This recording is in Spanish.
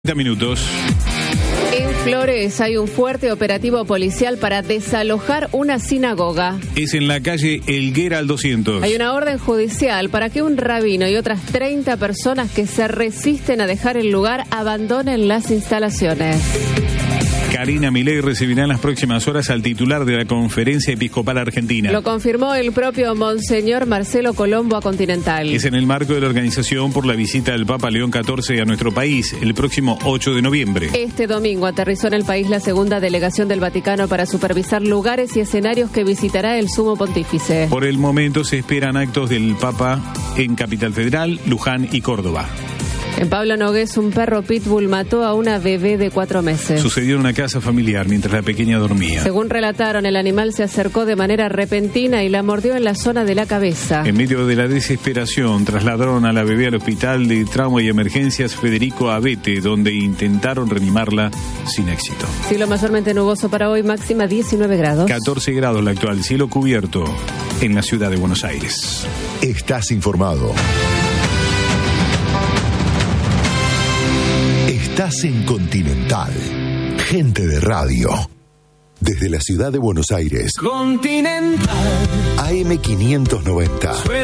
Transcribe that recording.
Minutos. En Flores hay un fuerte operativo policial para desalojar una sinagoga. Es en la calle Elguera al 200. Hay una orden judicial para que un rabino y otras 30 personas que se resisten a dejar el lugar abandonen las instalaciones. Karina Milei recibirá en las próximas horas al titular de la Conferencia Episcopal Argentina. Lo confirmó el propio Monseñor Marcelo Colombo a Continental. Es en el marco de la organización por la visita del Papa León XIV a nuestro país, el próximo 8 de noviembre. Este domingo aterrizó en el país la segunda delegación del Vaticano para supervisar lugares y escenarios que visitará el Sumo Pontífice. Por el momento se esperan actos del Papa en Capital Federal, Luján y Córdoba. En Pablo Nogués, un perro pitbull mató a una bebé de 4 meses. Sucedió en una casa familiar mientras la pequeña dormía. Según relataron, el animal se acercó de manera repentina y la mordió en la zona de la cabeza. En medio de la desesperación, trasladaron a la bebé al Hospital de Trauma y Emergencias Federico Abete, donde intentaron reanimarla sin éxito. Cielo mayormente nuboso para hoy, máxima 19 grados. 14 grados la actual, cielo cubierto en la ciudad de Buenos Aires. Estás informado. Estás en Continental. Gente de radio. Desde la ciudad de Buenos Aires. Continental. AM 590.